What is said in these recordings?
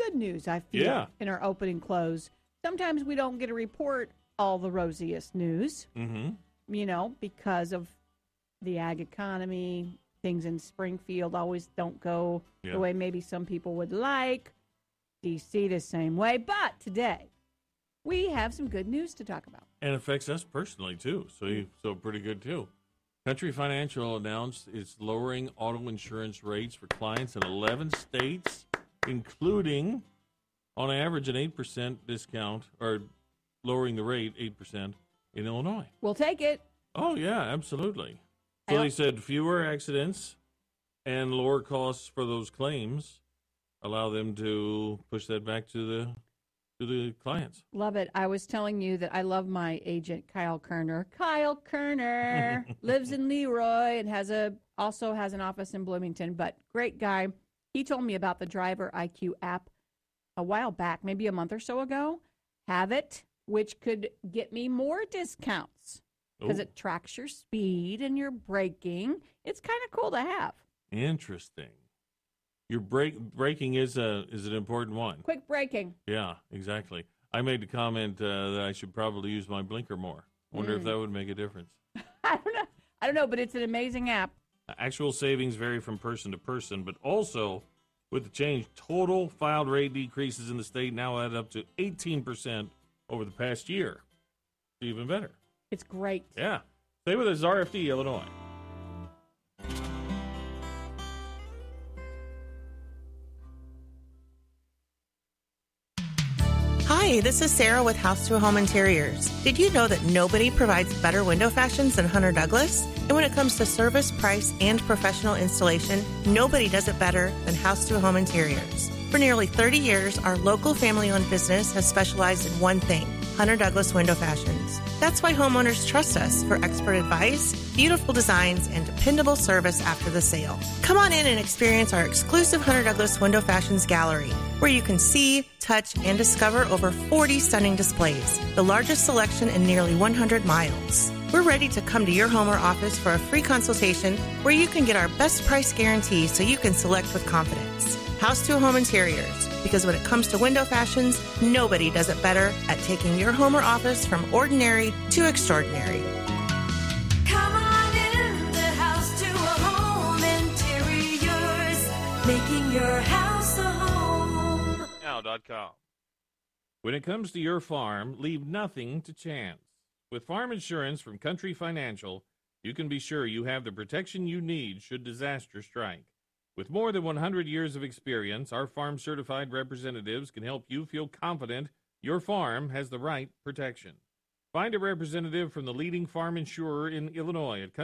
good news, I feel, in our open and close. Sometimes we don't get to report all the rosiest news, because of the ag economy. Things in Springfield always don't go the way maybe some people would like. D.C. the same way. But today, we have some good news to talk about. And it affects us personally, too. So pretty good, too. Country Financial announced it's lowering auto insurance rates for clients in 11 states, including, on average, an 8% discount, or lowering the rate 8% in Illinois. We'll take it. Oh, yeah, absolutely. So they said fewer accidents and lower costs for those claims allow them to push that back to the clients. Love it. I was telling you that I love my agent, Kyle Kerner. Kyle Kerner lives in Leroy and also has an office in Bloomington, but great guy. He told me about the Driver IQ app a while back, maybe a month or so ago. Have it, which could get me more discounts because it tracks your speed and your braking. It's kind of cool to have. Interesting. Your braking is an important one. Quick braking. Yeah, exactly. I made the comment that I should probably use my blinker more. Wonder if that would make a difference. I don't know, but it's an amazing app. Actual savings vary from person to person, but also with the change, total filed rate decreases in the state now add up to 18% over the past year. Even better. It's great. Yeah. Stay with us, RFD, Illinois. Hi, this is Sarah with House to Home Interiors. Did you know that nobody provides better window fashions than Hunter Douglas? And when it comes to service, price, and professional installation, nobody does it better than House to Home Interiors. For nearly 30 years, our local family-owned business has specialized in one thing, Hunter Douglas Window Fashions. That's why homeowners trust us for expert advice, beautiful designs, and dependable service after the sale. Come on in and experience our exclusive Hunter Douglas Window Fashions Gallery, where you can see, touch, and discover over 40 stunning displays, the largest selection in nearly 100 miles. We're ready to come to your home or office for a free consultation where you can get our best price guarantee so you can select with confidence. House to Home Interiors, because when it comes to window fashions, nobody does it better at taking your home or office from ordinary to extraordinary. Come on in the House to a Home Interiors, making your house a home. Now.com. When it comes to your farm, leave nothing to chance. With farm insurance from Country Financial, you can be sure you have the protection you need should disaster strike. With more than 100 years of experience, our farm-certified representatives can help you feel confident your farm has the right protection. Find a representative from the leading farm insurer in Illinois at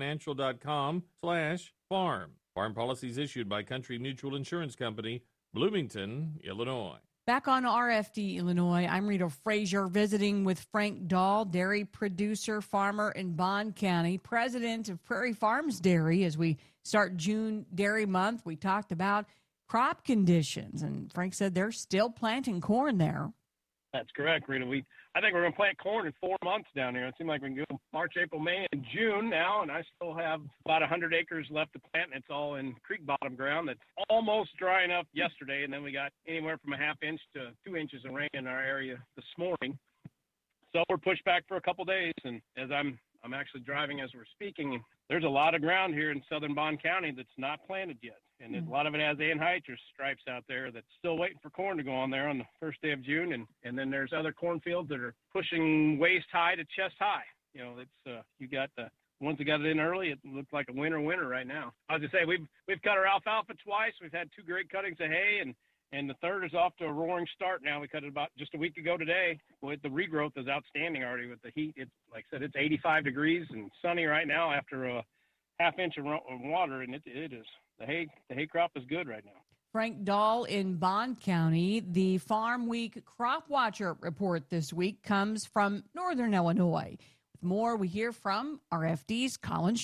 countryfinancial.com/farm. Farm policies issued by Country Mutual Insurance Company, Bloomington, Illinois. Back on RFD, Illinois, I'm Rita Frazier visiting with Frank Dahl, dairy producer, farmer in Bond County, president of Prairie Farms Dairy. As we start June Dairy Month, we talked about crop conditions, and Frank said they're still planting corn there. That's correct, Rita. I think we're going to plant corn in 4 months down here. It seems like we can go March, April, May, and June now, and I still have about 100 acres left to plant, and it's all in creek bottom ground that's almost drying up yesterday, and then we got anywhere from a half inch to 2 inches of rain in our area this morning. So we're pushed back for a couple days, and as I'm actually driving as we're speaking, there's a lot of ground here in southern Bond County that's not planted yet. And a lot of it has anhydrous stripes out there that's still waiting for corn to go on there on the first day of June. And then there's other cornfields that are pushing waist high to chest high. You know, it's you got the ones that got it in early. It looks like a winter right now. I was just say we've cut our alfalfa twice. We've had 2 great cuttings of hay, and the third is off to a roaring start now. We cut it about just a week ago today. With the regrowth is outstanding already with the heat. It's like I said, it's 85 degrees and sunny right now after a half inch of water, and it is. The hay crop is good right now. Frank Dahl in Bond County. The Farm Week Crop Watcher report this week comes from Northern Illinois. With more, we hear from RFD's Colin Shope.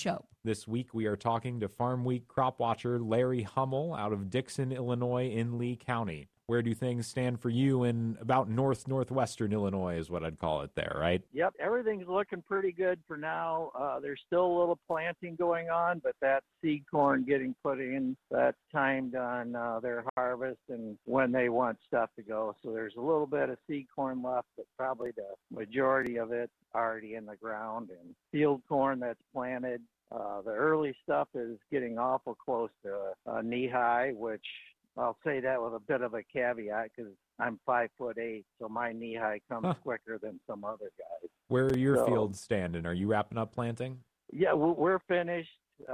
This week we are talking to Farm Week crop watcher Larry Hummel out of Dixon, Illinois in Lee County. Where do things stand for you in about northwestern Illinois is what I'd call it there, right? Yep, everything's looking pretty good for now. There's still a little planting going on, but that seed corn getting put in, that's timed on their harvest and when they want stuff to go. So there's a little bit of seed corn left, but probably the majority of it already in the ground. And field corn that's planted, the early stuff is getting awful close to knee-high, which I'll say that with a bit of a caveat because I'm 5'8", so my knee-high comes quicker than some other guys. Where are your fields standing? Are you wrapping up planting? Yeah, we're finished.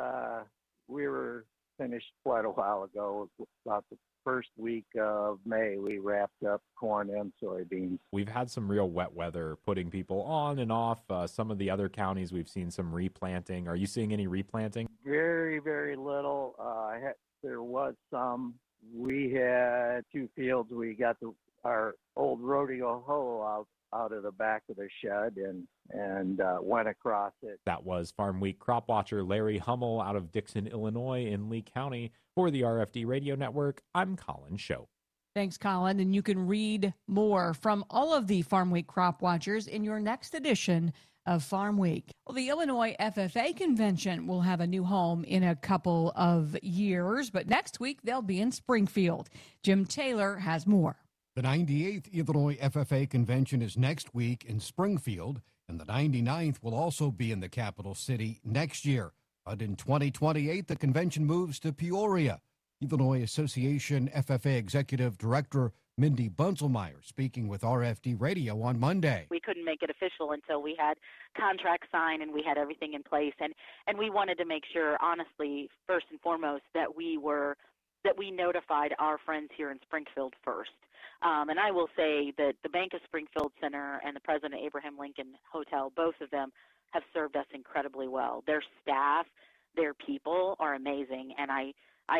We were finished quite a while ago. About the first week of May, we wrapped up corn and soybeans. We've had some real wet weather putting people on and off. Some of the other counties, we've seen some replanting. Are you seeing any replanting? Very, very little. There was some. We had 2 fields. We got our old rodeo hoe out of the back of the shed and went across it. That was Farm Week crop watcher Larry Hummel out of Dixon, Illinois in Lee County. For the RFD Radio Network, I'm Colin Show. Thanks, Colin. And you can read more from all of the Farm Week crop watchers in your next edition of Farm Week. Well, the Illinois FFA convention will have a new home in a couple of years, but next week they'll be in Springfield. Jim Taylor has more. The 98th Illinois FFA convention is next week in Springfield, and the 99th will also be in the capital city next year. But in 2028, the convention moves to Peoria. Illinois Association FFA Executive Director Mindy Bunzelmeyer speaking with RFD Radio on Monday. We couldn't make it official until we had contracts signed and we had everything in place. And we wanted to make sure, honestly, first and foremost, that we notified our friends here in Springfield first. And I will say that the Bank of Springfield Center and the President Abraham Lincoln Hotel, both of them have served us incredibly well. Their staff, their people are amazing, and I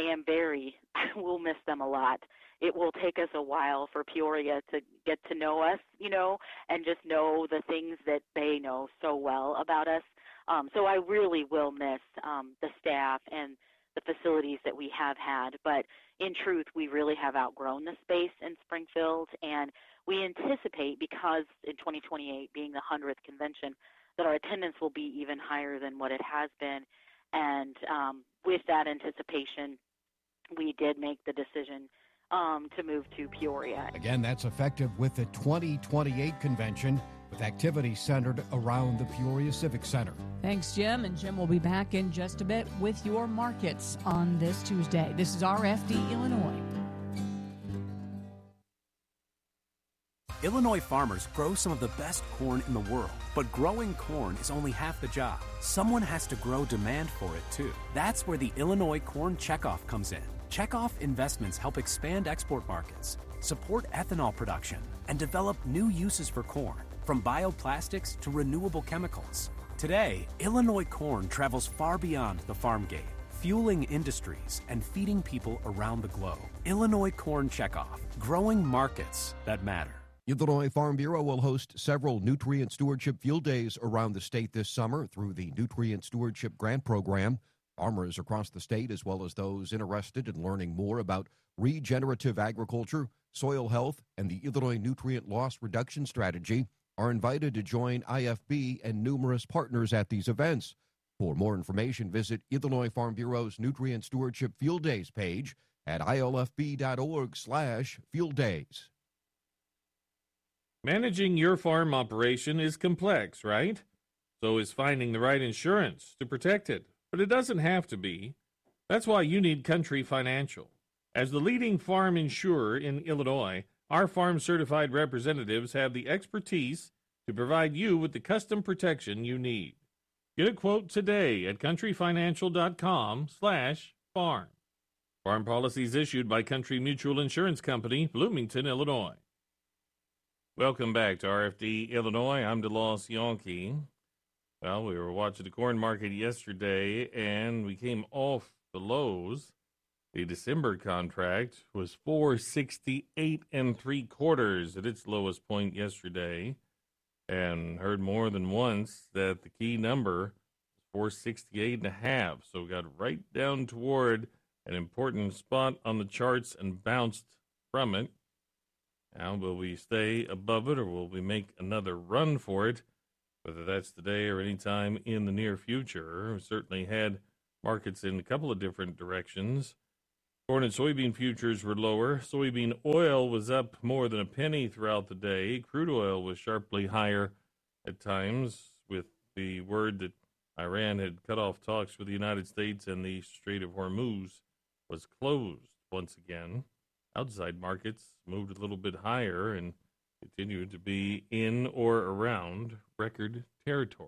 will miss them a lot. It will take us a while for Peoria to get to know us, and just know the things that they know so well about us. So I really will miss the staff and the facilities that we have had. But in truth, we really have outgrown the space in Springfield, and we anticipate, because in 2028 being the 100th convention, that our attendance will be even higher than what it has been. And with that anticipation, we did make the decision to move to Peoria. Again, that's effective with the 2028 convention, with activities centered around the Peoria Civic Center. Thanks, Jim. And Jim will be back in just a bit with your markets on this Tuesday. This is RFD Illinois. Illinois farmers grow some of the best corn in the world, but growing corn is only half the job. Someone has to grow demand for it, too. That's where the Illinois Corn Checkoff comes in. Checkoff investments help expand export markets, support ethanol production, and develop new uses for corn, from bioplastics to renewable chemicals. Today, Illinois corn travels far beyond the farm gate, fueling industries and feeding people around the globe. Illinois Corn Checkoff, growing markets that matter. Illinois Farm Bureau will host several nutrient stewardship field days around the state this summer through the Nutrient Stewardship Grant Program. Farmers across the state, as well as those interested in learning more about regenerative agriculture, soil health, and the Illinois Nutrient Loss Reduction Strategy, are invited to join IFB and numerous partners at these events. For more information, visit Illinois Farm Bureau's Nutrient Stewardship Field Days page at ilfb.org/field days. Managing your farm operation is complex, right? So is finding the right insurance to protect it. But it doesn't have to be. That's why you need Country Financial. As the leading farm insurer in Illinois, our farm-certified representatives have the expertise to provide you with the custom protection you need. Get a quote today at countryfinancial.com/farm. Farm policies issued by Country Mutual Insurance Company, Bloomington, Illinois. Welcome back to RFD Illinois. I'm DeLoss Yonke. Well, we were watching the corn market yesterday, and we came off the lows. The December contract was 468 3/4 at its lowest point yesterday, and heard more than once that the key number 468.5. So got right down toward an important spot on the charts and bounced from it. Now, will we stay above it or will we make another run for it? Whether that's today or any time in the near future. We certainly had markets in a couple of different directions. Corn and soybean futures were lower. Soybean oil was up more than a penny throughout the day. Crude oil was sharply higher at times, with the word that Iran had cut off talks with the United States and the Strait of Hormuz was closed once again. Outside markets moved a little bit higher and continued to be in or around record territory.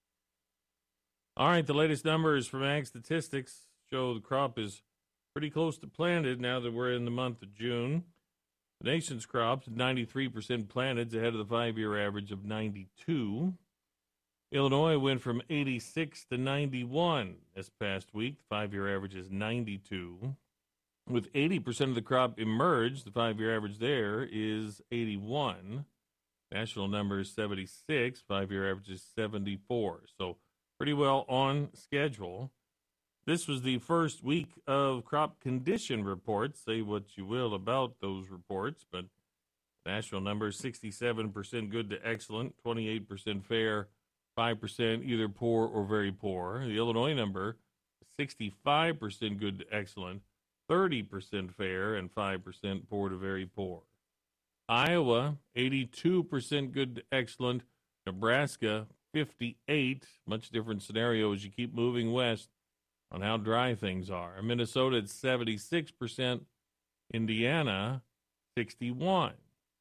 All right, the latest numbers from Ag Statistics show the crop is pretty close to planted now that we're in the month of June. The nation's crops, 93% planted, ahead of the 5-year average of 92. Illinois went from 86 to 91 this past week. The 5-year average is 92. With 80% of the crop emerged, the 5-year average there is 81. National number is 76. 5-year average is 74. So pretty well on schedule. This was the first week of crop condition reports. Say what you will about those reports, but national number is 67% good to excellent, 28% fair, 5% either poor or very poor. The Illinois number is 65% good to excellent, 30% fair, and 5% poor to very poor. Iowa, 82% good to excellent. Nebraska, 58. Much different scenario as you keep moving west on how dry things are. Minnesota at 76%. Indiana, 61.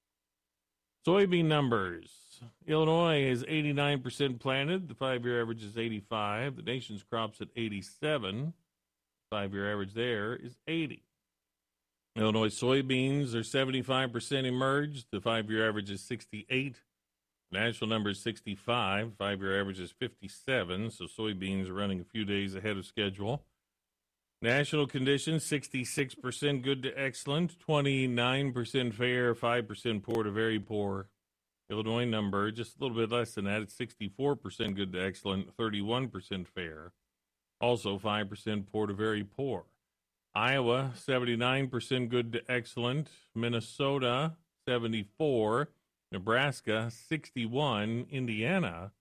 Soybean numbers. Illinois is 89% planted. The 5-year average is 85. The nation's crop's at 87. 5-year average there is 80. Illinois soybeans are 75% emerged. The 5-year average is 68. National number is 65. 5-year average is 57. So soybeans are running a few days ahead of schedule. National conditions, 66% good to excellent, 29% fair, 5% poor to very poor. Illinois number, just a little bit less than that. It's 64% good to excellent, 31% fair. Also 5% poor to very poor. Iowa, 79% good to excellent. Minnesota, 74. Nebraska, 61. Indiana,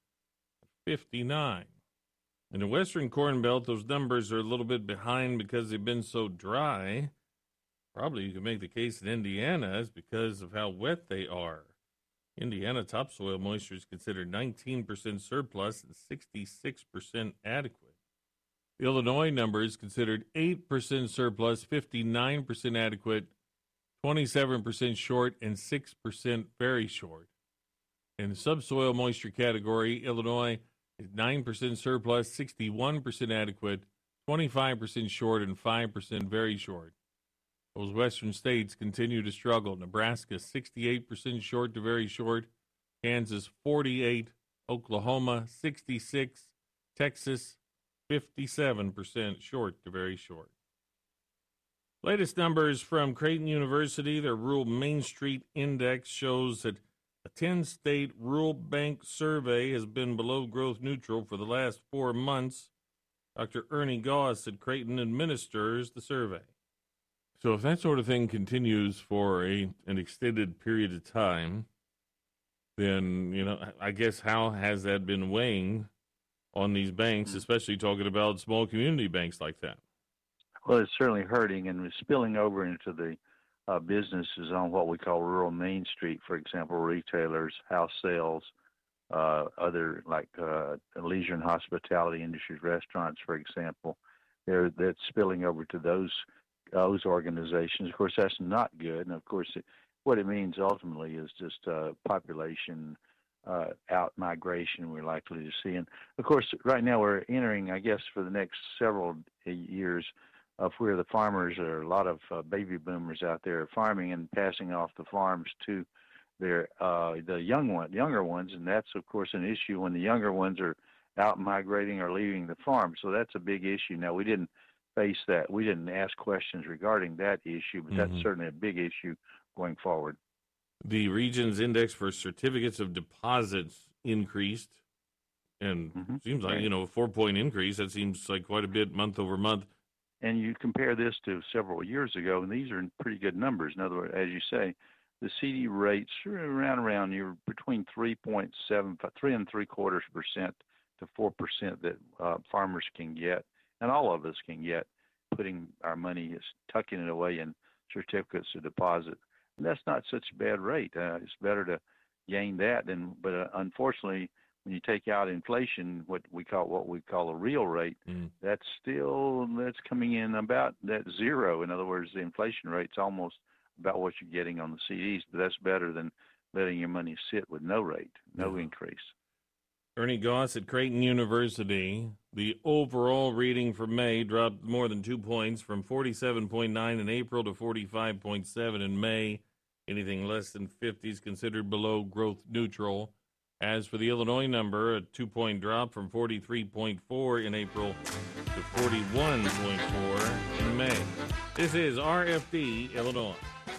59. In the Western Corn Belt, those numbers are a little bit behind because they've been so dry. Probably you can make the case that Indiana is because of how wet they are. Indiana topsoil moisture is considered 19% surplus and 66% adequate. The Illinois number is considered 8% surplus, 59% adequate, 27% short, and 6% very short. In the subsoil moisture category, Illinois is 9% surplus, 61% adequate, 25% short, and 5% very short. Those western states continue to struggle. Nebraska, 68% short to very short. Kansas, 48. Oklahoma, 66. Texas, 57% short to very short. Latest numbers from Creighton University, their Rural Main Street Index shows that a 10-state rural bank survey has been below growth neutral for the last 4 months. Dr. Ernie Goss at Creighton administers the survey. So if that sort of thing continues for an extended period of time, then, I guess how has that been weighing on these banks, especially talking about small community banks like that? Well, it's certainly hurting, and it's spilling over into the businesses on what we call rural Main Street, for example, retailers, house sales, other like leisure and hospitality industries, restaurants, for example. That's spilling over to those organizations. Of course, that's not good, and of course, what it means ultimately is just population out migration we're likely to see. And of course, right now we're entering, I guess, for the next several years, of where the farmers are, a lot of baby boomers out there farming and passing off the farms to their the younger ones, and that's of course an issue when the younger ones are out migrating or leaving the farm. So that's a big issue. Now, we didn't face that. We didn't ask questions regarding that issue, but that's certainly a big issue going forward. The region's index for certificates of deposits increased And seems like, a 4-point increase. That seems like quite a bit month over month. And you compare this to several years ago, and these are pretty good numbers. In other words, as you say, the CD rates are around you're between 3.75, 3.75% to 4% that farmers can get, and all of us can get, putting our money, tucking it away in certificates of deposit. And that's not such a bad rate. It's better to gain that but unfortunately, when you take out inflation, what we call a real rate, that's coming in about that zero. In other words, the inflation rate's almost about what you're getting on the CDs, but that's better than letting your money sit with no rate, no increase. Ernie Goss at Creighton University. The overall reading for May dropped more than 2 points from 47.9 in April to 45.7 in May. Anything less than 50 is considered below growth neutral. As for the Illinois number, a 2-point drop from 43.4 in April to 41.4 in May. This is RFD Illinois.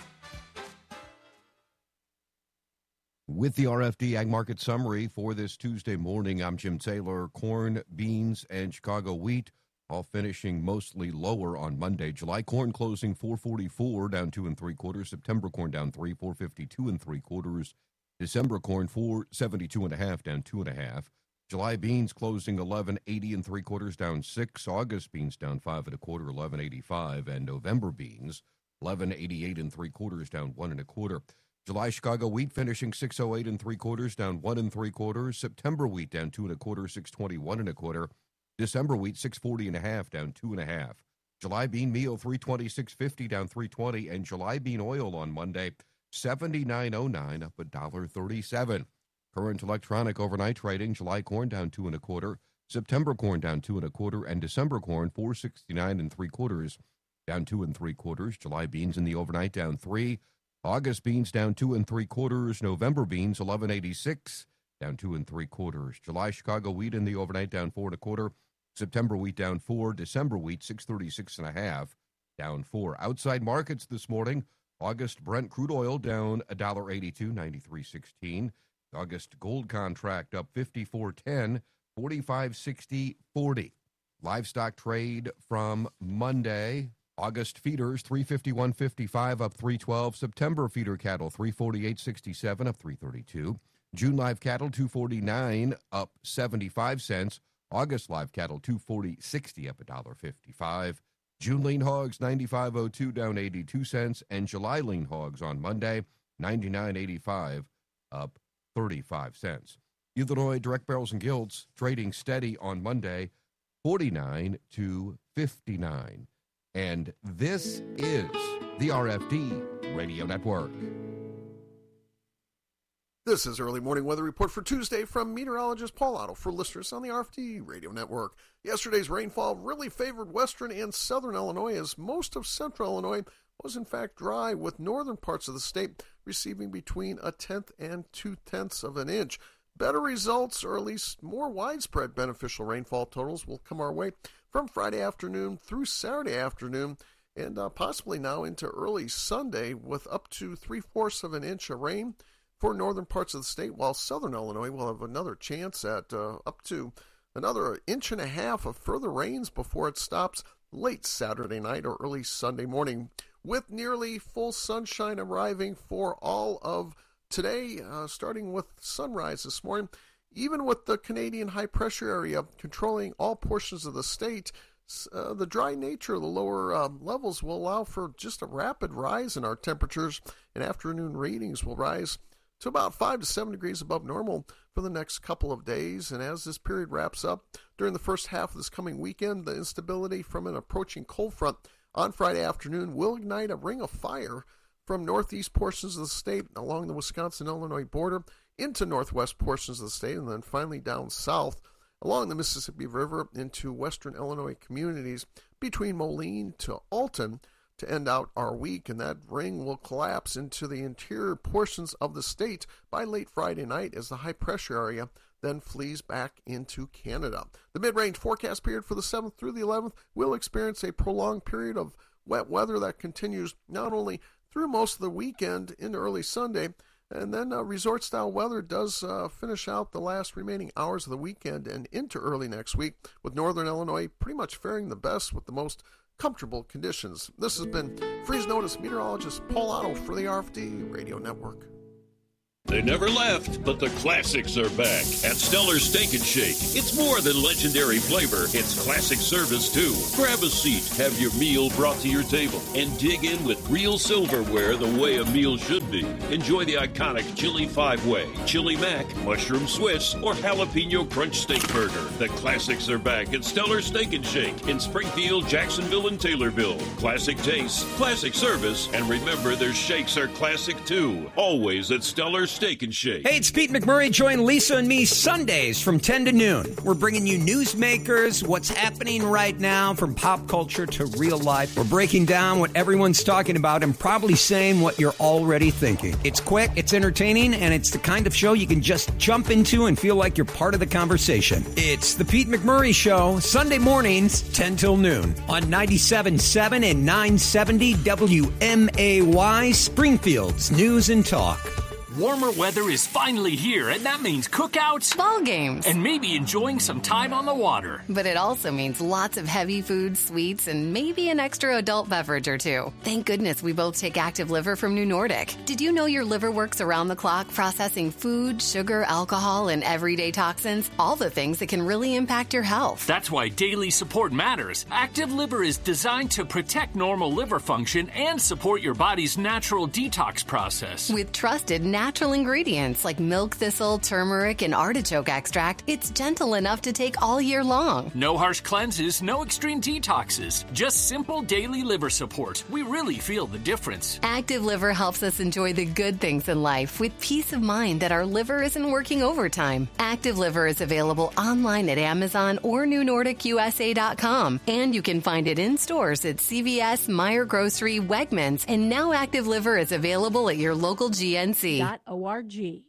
With the RFD Ag Market Summary for this Tuesday morning, I'm Jim Taylor. Corn, beans, and Chicago wheat all finishing mostly lower on Monday. July corn closing 444, down 2 3/4. September corn down 3, 452 3/4. December corn 472.5, down 2.5. July beans closing 1180 3/4, down 6. August beans down 5 1/4, 1185, and November beans 1188 3/4, down 1 1/4. July Chicago wheat finishing 608 3/4, down 1 3/4. September wheat down 2 1/4, 621 1/4. December wheat 640.5, down 2.5. July bean meal 326.50, down 3.20, and July bean oil on Monday 79.09, up $1.37. Current electronic overnight trading: July corn down 2 1/4, September corn down 2 1/4, and December corn 469 3/4, down 2 3/4. July beans in the overnight down 3. August beans down 2 3/4. November beans 1186, down 2 3/4. July Chicago wheat in the overnight down 4 1/4. September wheat down 4. December wheat 636.5, down 4. Outside markets this morning: August Brent crude oil down $1.82, 93.16. August gold contract up 54.10, 45.60.40. Livestock trade from Monday: August feeders 351.55, up 312. September feeder cattle 348.67, up 332. June live cattle 249, up 75 cents. August live cattle 240.60, up $1.55. June lean hogs 95.02, down 82 cents, and July lean hogs on Monday 99.85, up 35 cents. Illinois direct barrels and gilts trading steady on Monday 49 to 59. And this is the RFD Radio Network. This is Early Morning Weather Report for Tuesday from meteorologist Paul Otto for listeners on the RFD Radio Network. Yesterday's rainfall really favored western and southern Illinois, as most of central Illinois was in fact dry, with northern parts of the state receiving between 1/10 and 2/10 of an inch. Better results, or at least more widespread beneficial rainfall totals, will come our way from Friday afternoon through Saturday afternoon, and possibly now into early Sunday, with up to 3/4 of an inch of rain for northern parts of the state, while southern Illinois will have another chance at up to another 1.5 inches of further rains before it stops late Saturday night or early Sunday morning, with nearly full sunshine arriving for all of today, starting with sunrise this morning. Even with the Canadian high-pressure area controlling all portions of the state, the dry nature of the lower levels will allow for just a rapid rise in our temperatures, and afternoon readings will rise to about 5 to 7 degrees above normal for the next couple of days. And as this period wraps up, during the first half of this coming weekend, the instability from an approaching cold front on Friday afternoon will ignite a ring of fire from northeast portions of the state along the Wisconsin-Illinois border into northwest portions of the state, and then finally down south along the Mississippi River into western Illinois communities between Moline to Alton to end out our week. And that ring will collapse into the interior portions of the state by late Friday night as the high-pressure area then flees back into Canada. The mid-range forecast period for the 7th through the 11th will experience a prolonged period of wet weather that continues not only through most of the weekend into early Sunday, And then resort-style weather does finish out the last remaining hours of the weekend and into early next week, with northern Illinois pretty much faring the best with the most comfortable conditions. This has been Freeze Notice meteorologist Paul Otto for the RFD Radio Network. They never left, but the classics are back at Stellar Steak and Shake. It's more than legendary flavor, it's classic service too. Grab a seat, have your meal brought to your table, and dig in with real silverware the way a meal should be. Enjoy the iconic Chili 5-Way, Chili Mac, Mushroom Swiss, or Jalapeno Crunch Steak Burger. The classics are back at Stellar Steak and Shake in Springfield, Jacksonville, and Taylorville. Classic taste, classic service, and remember their shakes are classic too. Always at Stellar Steak and Shake. Hey, it's Pete McMurray. Join Lisa and me Sundays from 10 to noon. We're bringing you newsmakers, what's happening right now from pop culture to real life. We're breaking down what everyone's talking about and probably saying what you're already thinking. It's quick, it's entertaining, and it's the kind of show you can just jump into and feel like you're part of the conversation. It's the Pete McMurray Show, Sunday mornings, 10 till noon on 97.7 and 970 WMAY, Springfield's News and Talk. Warmer weather is finally here, and that means cookouts, ball games, and maybe enjoying some time on the water. But it also means lots of heavy food, sweets, and maybe an extra adult beverage or two. Thank goodness we both take Active Liver from New Nordic. Did you know your liver works around the clock processing food, sugar, alcohol, and everyday toxins? All the things that can really impact your health. That's why daily support matters. Active Liver is designed to protect normal liver function and support your body's natural detox process. With trusted natural ingredients like milk thistle, turmeric, and artichoke extract, it's gentle enough to take all year long. No harsh cleanses, no extreme detoxes, just simple daily liver support. We really feel the difference. Active Liver helps us enjoy the good things in life with peace of mind that our liver isn't working overtime. Active Liver is available online at Amazon or NewNordicUSA.com, and you can find it in stores at CVS, Meijer Grocery, Wegmans, and now Active Liver is available at your local GNC. .org.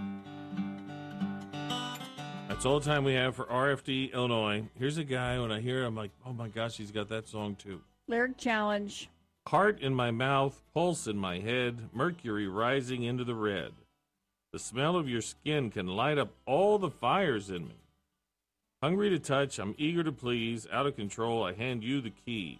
That's all the time we have for RFD Illinois. Here's a guy, when I hear it, I'm like, oh my gosh, he's got that song too. Lyric challenge. Heart in my mouth, pulse in my head, mercury rising into the red. The smell of your skin can light up all the fires in me. Hungry to touch, I'm eager to please, out of control, I hand you the key.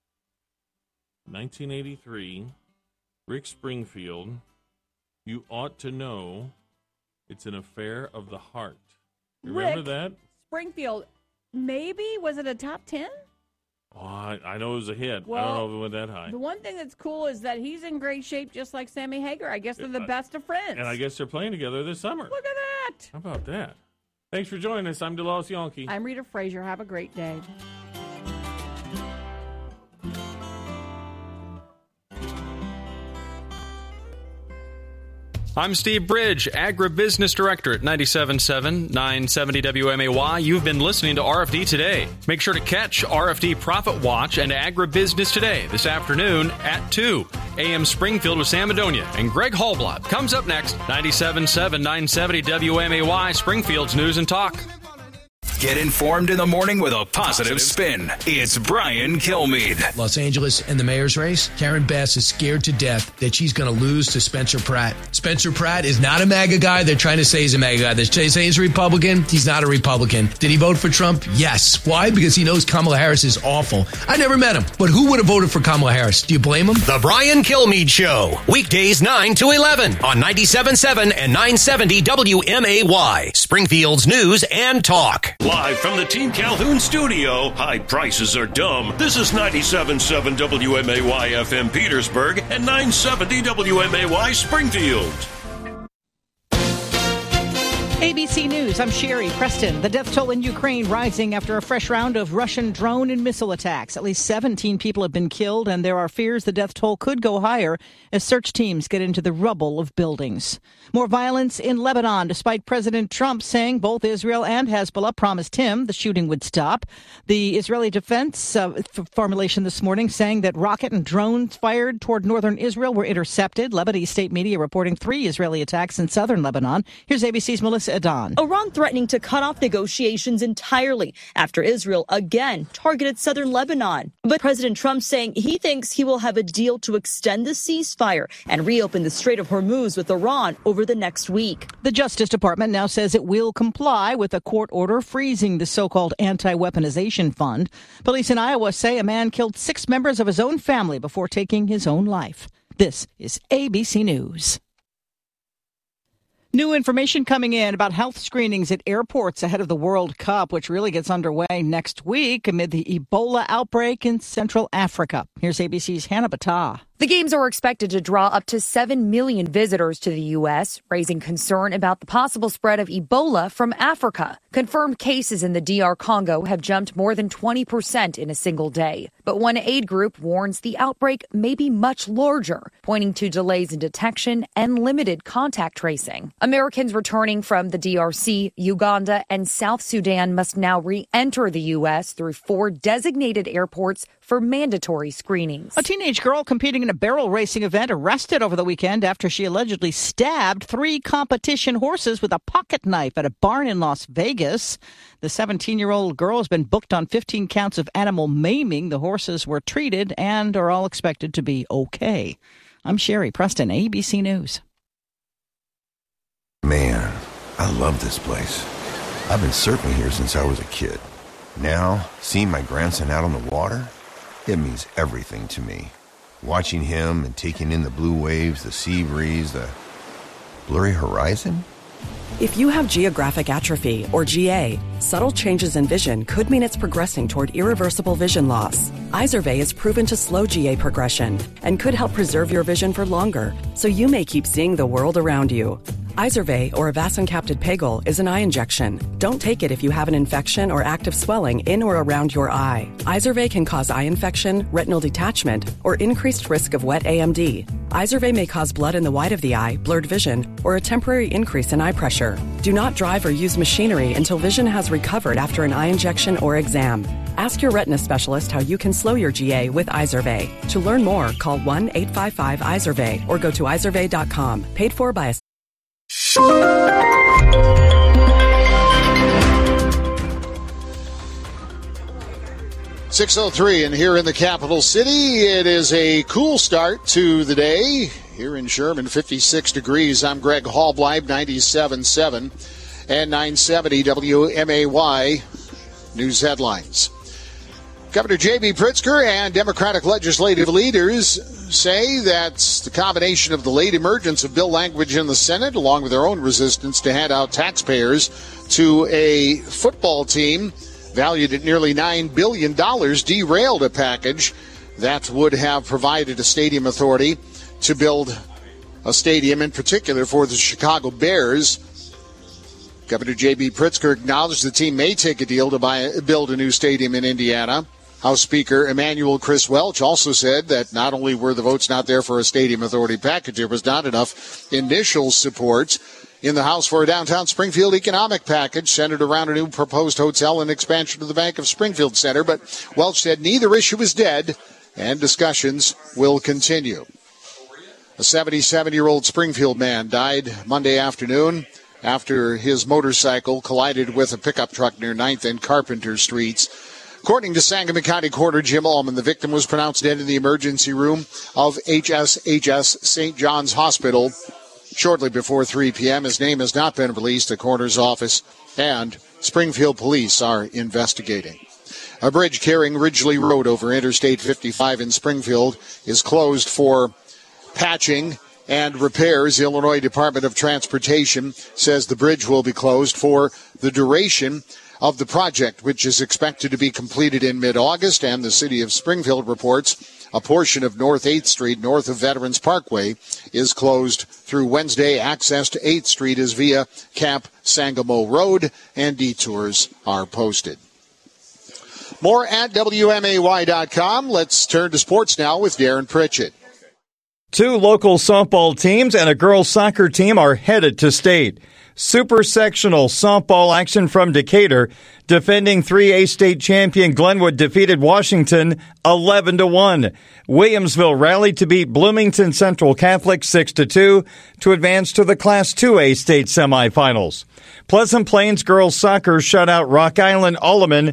1983, Rick Springfield. You ought to know it's an affair of the heart. You remember that? Springfield, maybe? Was it a top 10? Oh, I know it was a hit. Well, I don't know if it went that high. The one thing that's cool is that he's in great shape just like Sammy Hagar. I guess they're the best of friends. And I guess they're playing together this summer. Look at that. How about that? Thanks for joining us. I'm DeLoss Yonke. I'm Rita Frazier. Have a great day. I'm Steve Bridge, Agribusiness Director at 97.7, 970 WMAY. You've been listening to RFD Today. Make sure to catch RFD Profit Watch and Agribusiness Today this afternoon at 2 a.m. Springfield with Sam Adonia and Greg Hallblad. Comes up next, 97.7, 970 WMAY, Springfield's News and Talk. Get informed in the morning with a positive spin. It's Brian Kilmeade. Los Angeles in the mayor's race, Karen Bass is scared to death that she's going to lose to Spencer Pratt. Spencer Pratt is not a MAGA guy. They're trying to say he's a MAGA guy. They're saying he's a Republican. He's not a Republican. Did he vote for Trump? Yes. Why? Because he knows Kamala Harris is awful. I never met him, but who would have voted for Kamala Harris? Do you blame him? The Brian Kilmeade Show. Weekdays 9 to 11 on 97.7 and 970 WMAY. Springfield's News and Talk. Live from the Team Calhoun studio, high prices are dumb. This is 97.7 WMAY FM Petersburg and 970 WMAY Springfield. ABC News, I'm Sherry Preston. The death toll in Ukraine rising after a fresh round of Russian drone and missile attacks. At least 17 people have been killed, and there are fears the death toll could go higher as search teams get into the rubble of buildings. More violence in Lebanon, despite President Trump saying both Israel and Hezbollah promised him the shooting would stop. The Israeli Defense formulation this morning saying that rocket and drones fired toward northern Israel were intercepted. Lebanese state media reporting 3 Israeli attacks in southern Lebanon. Here's ABC's Melissa Lisa Adan. Iran threatening to cut off negotiations entirely after Israel again targeted southern Lebanon. But President Trump saying he thinks he will have a deal to extend the ceasefire and reopen the Strait of Hormuz with Iran over the next week. The Justice Department now says it will comply with a court order freezing the so-called anti-weaponization fund. Police in Iowa say a man killed 6 members of his own family before taking his own life. This is ABC News. New information coming in about health screenings at airports ahead of the World Cup, which really gets underway next week amid the Ebola outbreak in Central Africa. Here's ABC's Hannah Battah. The games are expected to draw up to 7 million visitors to the U.S., raising concern about the possible spread of Ebola from Africa. Confirmed cases in the DR Congo have jumped more than 20% in a single day. But one aid group warns the outbreak may be much larger, pointing to delays in detection and limited contact tracing. Americans returning from the DRC, Uganda, and South Sudan must now re-enter the U.S. through 4 designated airports for mandatory screenings. A teenage girl competing in a barrel racing event arrested over the weekend after she allegedly stabbed 3 competition horses with a pocket knife at a barn in Las Vegas. The 17-year-old girl has been booked on 15 counts of animal maiming. The horses were treated and are all expected to be okay. I'm Sherry Preston, ABC News. Man, I love this place. I've been surfing here since I was a kid. Now, seeing my grandson out on the water, it means everything to me. Watching him and taking in the blue waves, the sea breeze, the blurry horizon. If you have geographic atrophy, or GA, subtle changes in vision could mean it's progressing toward irreversible vision loss. Izervay is proven to slow GA progression and could help preserve your vision for longer, so you may keep seeing the world around you. Izervay, or avacincaptad pegol, is an eye injection. Don't take it if you have an infection or active swelling in or around your eye. Izervay can cause eye infection, retinal detachment, or increased risk of wet AMD. Izervay may cause blood in the white of the eye, blurred vision, or a temporary increase in eye pressure. Do not drive or use machinery until vision has recovered after an eye injection or exam. Ask your retina specialist how you can slow your GA with Izervay. To learn more, call 1-855-IZERVAY or go to izervay.com. Paid for by a 6:03, and here in the capital city, it is a cool start to the day. Here in Sherman, 56 degrees. I'm Greg Hallbleib, 97.7 and 970 WMAY News Headlines. Governor J.B. Pritzker and Democratic legislative leaders say that the combination of the late emergence of bill language in the Senate, along with their own resistance to hand out taxpayers to a football team valued at nearly $9 billion, derailed a package that would have provided a stadium authority to build a stadium, in particular for the Chicago Bears. Governor J.B. Pritzker acknowledged the team may take a deal to build a new stadium in Indiana. House Speaker Emanuel Chris Welch also said that not only were the votes not there for a stadium authority package, there was not enough initial support in the House for a downtown Springfield economic package centered around a new proposed hotel and expansion of the Bank of Springfield Center. But Welch said neither issue is dead and discussions will continue. A 77-year-old Springfield man died Monday afternoon after his motorcycle collided with a pickup truck near 9th and Carpenter Streets. According to Sangamon County Coroner Jim Ullman, the victim was pronounced dead in the emergency room of HSHS St. John's Hospital shortly before 3 p.m. His name has not been released. The coroner's office and Springfield police are investigating. A bridge carrying Ridgely Road over Interstate 55 in Springfield is closed for patching and repairs. Illinois Department of Transportation says the bridge will be closed for the duration of the project, which is expected to be completed in mid-August. And the city of Springfield reports a portion of North 8th Street, north of Veterans Parkway, is closed through Wednesday. Access to 8th Street is via Camp Sangamo Road, and detours are posted. More at WMAY.com. Let's turn to sports now with Darren Pritchett. 2 local softball teams and a girls' soccer team are headed to state. Super sectional softball action from Decatur. Defending 3A state champion Glenwood defeated Washington 11-1. Williamsville rallied to beat Bloomington Central Catholic 6-2 to advance to the Class 2A state semifinals. Pleasant Plains girls soccer shut out Rock Island Alleman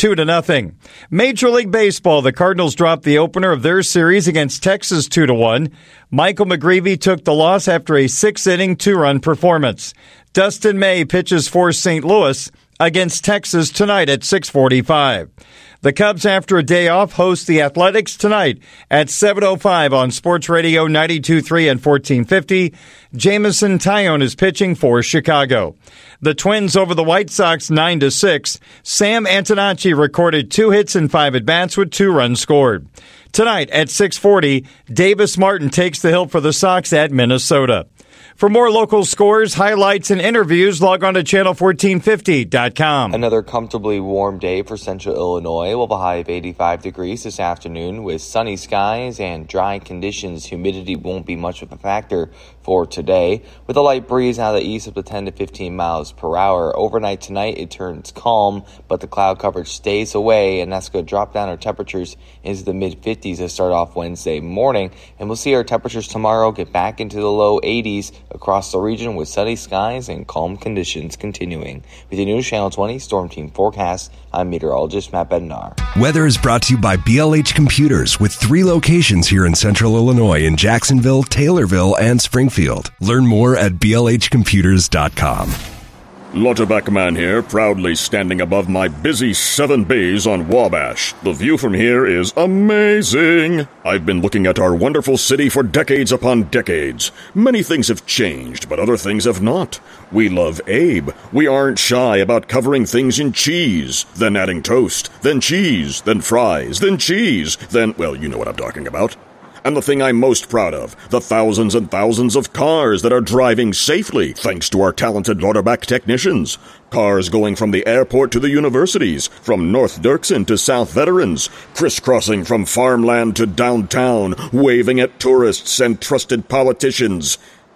2-0. Major League Baseball, the Cardinals dropped the opener of their series against Texas 2-1. Michael McGreevy took the loss after a 6-inning, 2-run performance. Dustin May pitches for St. Louis against Texas tonight at 6:45. The Cubs, after a day off, host the Athletics tonight at 7:05 on Sports Radio 92.3 and 1450. Jamison Tyone is pitching for Chicago. The Twins over the White Sox 9-6. Sam Antonacci recorded 2 hits and 5 at-bats with 2 runs scored. Tonight at 6:40, Davis Martin takes the hill for the Sox at Minnesota. For more local scores, highlights, and interviews, log on to channel1450.com. Another comfortably warm day for central Illinois. We'll have a high of 85 degrees this afternoon with sunny skies and dry conditions. Humidity won't be much of a factor for today. With a light breeze out of the east up to 10 to 15 miles per hour. Overnight tonight, it turns calm, but the cloud coverage stays away, and that's going to drop down our temperatures into the mid-50s to start off Wednesday morning. And we'll see our temperatures tomorrow get back into the low 80s across the region with sunny skies and calm conditions continuing. With the News Channel 20 Storm Team Forecast, I'm meteorologist Matt Bednar. Weather is brought to you by BLH Computers with 3 locations here in central Illinois in Jacksonville, Taylorville, and Springfield. Learn more at blhcomputers.com. Lauterbach Man here, proudly standing above my busy 7 bays on Wabash. The view from here is amazing. I've been looking at our wonderful city for decades upon decades. Many things have changed, but other things have not. We love Abe. We aren't shy about covering things in cheese, then adding toast, then cheese, then fries, then cheese, then, well, you know what I'm talking about. And the thing I'm most proud of, the thousands and thousands of cars that are driving safely thanks to our talented Lauterbach technicians. Cars going from the airport to the universities, from North Dirksen to South Veterans, crisscrossing from farmland to downtown, waving at tourists and trusted politicians.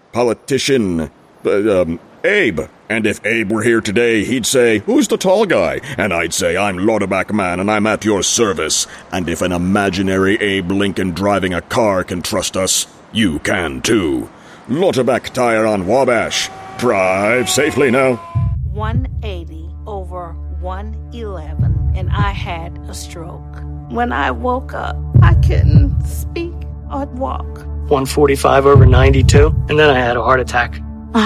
Abe. And if Abe were here today, he'd say, "Who's the tall guy?" And I'd say, "I'm Lauterbach Man, and I'm at your service." And if an imaginary Abe Lincoln driving a car can trust us, you can too. Lauterbach Tire on Wabash. Drive safely now. 180 over 111, and I had a stroke. When I woke up, I couldn't speak or walk. 145 over 92, and then I had a heart attack.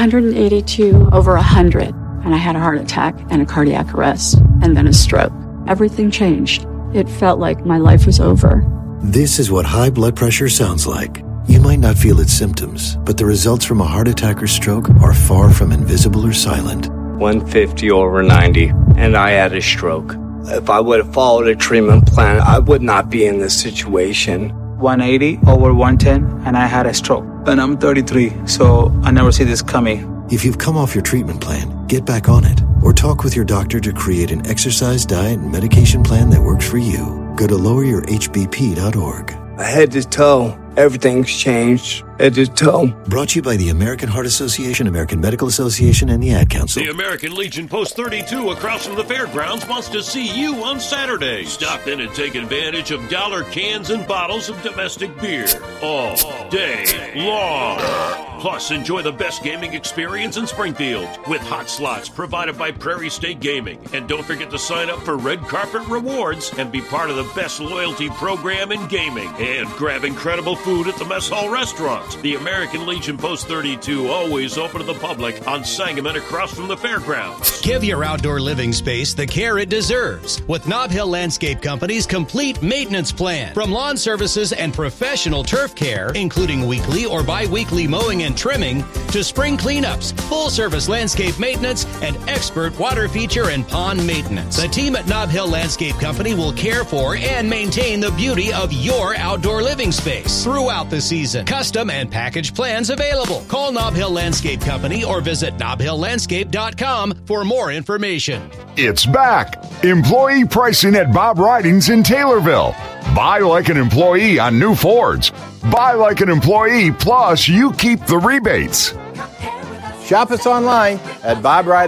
182 over 100, and I had a heart attack and a cardiac arrest, and then a stroke. Everything changed. It felt like my life was over. This is what high blood pressure sounds like. You might not feel its symptoms, but the results from a heart attack or stroke are far from invisible or silent. 150 over 90, and I had a stroke. If I would have followed a treatment plan, I would not be in this situation. 180 over 110, and I had a stroke. And I'm 33, so I never see this coming. If you've come off your treatment plan, get back on it. Or talk with your doctor to create an exercise, diet, and medication plan that works for you. Go to loweryourhbp.org. Head to toe, everything's changed. Head to toe. Brought to you by the American Heart Association, American Medical Association, and the Ad Council. The American Legion Post 32 across from the fairgrounds wants to see you on Saturday. Stop in and take advantage of dollar cans and bottles of domestic beer all day long. Plus, enjoy the best gaming experience in Springfield with hot slots provided by Prairie State Gaming. And don't forget to sign up for Red Carpet Rewards and be part of the best loyalty program in gaming. And grab incredible food at the Mess Hall Restaurant. The American Legion Post 32, always open to the public on Sangamon across from the fairgrounds. Give your outdoor living space the care it deserves with Nob Hill Landscape Company's complete maintenance plan. From lawn services and professional turf care, including weekly or bi-weekly mowing and trimming, to spring cleanups, full-service landscape maintenance, and expert water feature and pond maintenance. The team at Nob Hill Landscape Company will care for and maintain the beauty of your outdoor living space throughout the season. Custom and package plans available. Call Nob Hill Landscape Company or visit nobhilllandscape.com for more information. It's back. Employee pricing at Bob Ridings in Taylorville. Buy like an employee on new Fords. Buy like an employee, plus you keep the rebates. Shop us online at bobridings.com.